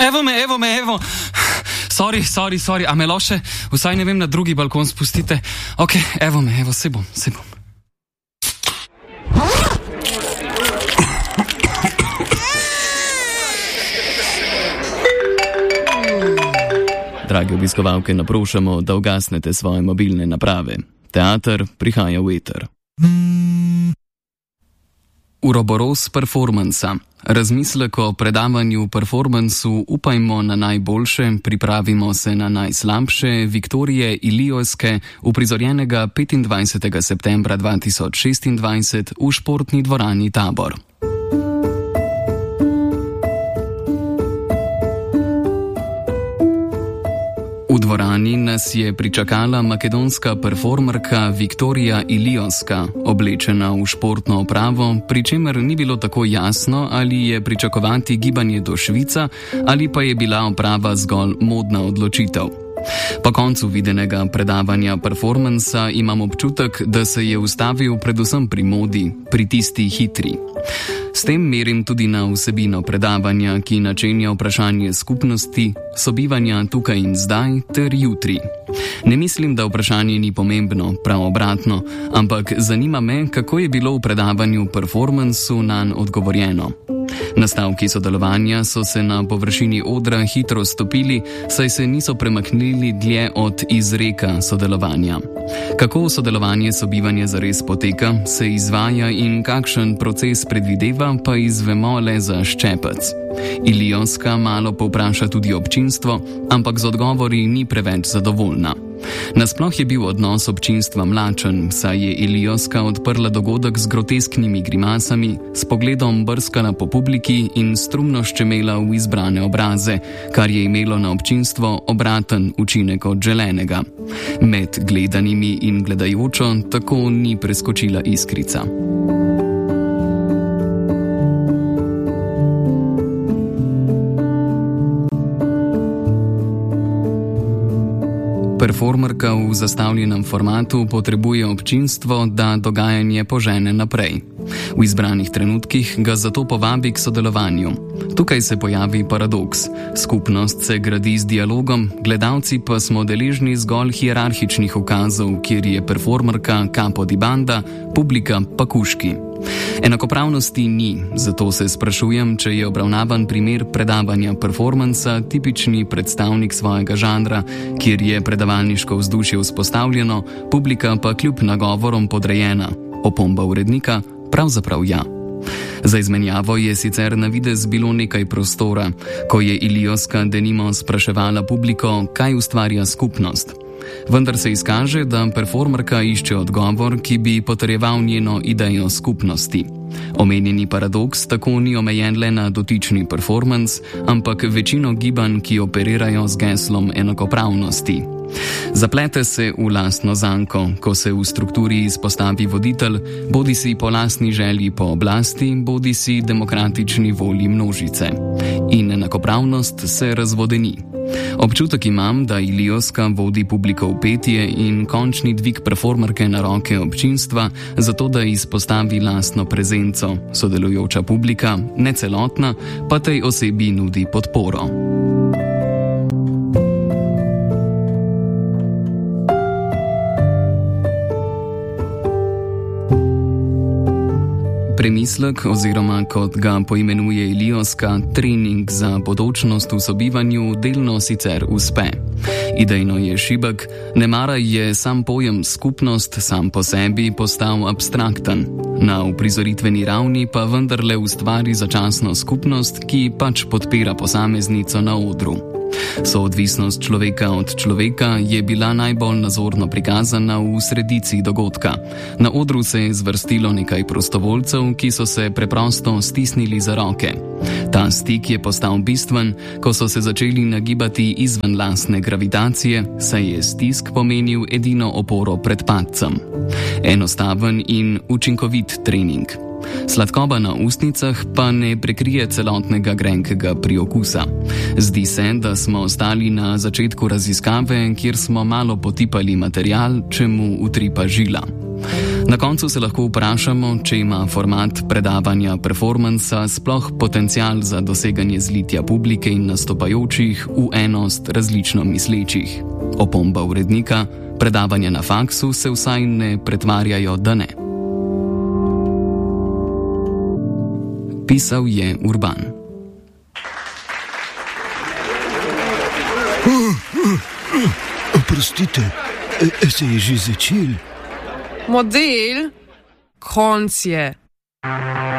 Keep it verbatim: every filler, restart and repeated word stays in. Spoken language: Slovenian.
Evo me, evo me, evo. Sorry, sorry, sorry, a me loše, vsaj ne vem, na drugi balkon spustite. Ok, evo me, evo, se bom, se bom. Dragi obiskovalke, naprošamo, da ugasnete svoje mobilne naprave. Teater prihaja v eter. Uroboros performansa. Razmislek o predavanju performansu Upajmo na najboljše, pripravimo se na najslabše Viktorije Iliojske, uprizorjenega petindvajsetega septembra dva tisoč šestindvajset v športni dvorani Tabor. V dvorani nas je pričakala makedonska performerka Viktorija Iliojska, oblečena v športno opravo, pri čemer ni bilo tako jasno, ali je pričakovati gibanje do Švica ali pa je bila oprava zgolj modna odločitev. Po koncu videnega predavanja performansa imam občutek, da se je ustavil predvsem pri modi, pri tisti hitri. S tem merim tudi na vsebino predavanja, ki načenja vprašanje skupnosti, sobivanja tukaj in zdaj ter jutri. Ne mislim, da vprašanje ni pomembno, prav obratno, ampak zanima me, kako je bilo v predavanju performansu nanj odgovorjeno. Nastavki sodelovanja so se na površini odra hitro stopili, saj se niso premaknili dlje od izreka sodelovanja. Kako sodelovanje sobivanja zares poteka, se izvaja in kakšen proces predvideva, pa izvemo le za ščepec. Iliojska malo povpraša tudi občinstvo, ampak z odgovori ni preveč zadovoljna. Nasploh je bil odnos občinstva mlačen, saj je Iliojska odprla dogodek z grotesknimi grimasami, s pogledom brskala po publiki in strumno ščemela v izbrane obraze, kar je imelo na občinstvo obraten učinek od želenega. Med gledanimi in gledajočo tako ni preskočila iskrica. Performerka v zastavljenem formatu potrebuje občinstvo, da dogajanje požene naprej. V izbranih trenutkih ga zato povabi k sodelovanju. Tukaj se pojavi paradoks. Skupnost se gradi z dialogom, gledalci pa smo deležni zgolj hierarhičnih ukazov, kjer je performerka capo di banda, publika pa kuški. Enakopravnosti ni, zato se sprašujem, če je obravnavan primer predavanja performansa tipični predstavnik svojega žanra, kjer je predavalniško vzdušje vzpostavljeno, publika pa kljub nagovorom podrejena. Opomba urednika, pravzaprav ja. Za izmenjavo je sicer na videz bilo nekaj prostora, ko je Iliojska denimo spraševala publiko, kaj ustvarja skupnost. Vendar se izkaže, da performerka išče odgovor, ki bi potrjeval njeno idejo skupnosti. Omenjeni paradoks tako ni omejen le na dotični performance, ampak večino gibanj, ki operirajo z geslom enakopravnosti. Zaplete se v lastno zanko, ko se v strukturi izpostavi voditelj, bodi si po lastni želji po oblasti, bodi si demokratični volji množice. In enakopravnost se razvodeni. Občutek imam, da Iliojska vodi publiko v petje in končni dvig performerke na roke občinstva, zato da izpostavi lastno prezenco, sodelujoča publika, ne celotna, pa tej osebi nudi podporo. Premislek oziroma, kot ga poimenuje Iliojska, trening za bodočnost v sobivanju delno sicer uspe. Idejno je šibek, nemara je sam pojem skupnost sam po sebi postal abstrakten. Na uprizoritveni ravni pa vendarle ustvari začasno skupnost, ki pač podpira posameznico na odru. Soodvisnost človeka od človeka je bila najbolj nazorno prikazana v sredici dogodka. Na odru se je zvrstilo nekaj prostovoljcev, ki so se preprosto stisnili za roke. Ta stik je postal bistven, ko so se začeli nagibati izven lastne gravitacije, saj je stisk pomenil edino oporo pred padcem. Enostaven in učinkovit trening. Sladkoba na ustnicah pa ne prekrije celotnega grenkega priokusa. Zdi se, da smo ostali na začetku raziskave, kjer smo malo potipali material, čemu utripa žila. Na koncu se lahko vprašamo, če ima format predavanja performansa sploh potencial za doseganje zlitja publike in nastopajočih v enost različno mislečih. Opomba urednika, predavanja na faksu se vsaj ne pretvarjajo, da ne. Pisal je Urban. Oprostite, se je že začel? Model, konc je.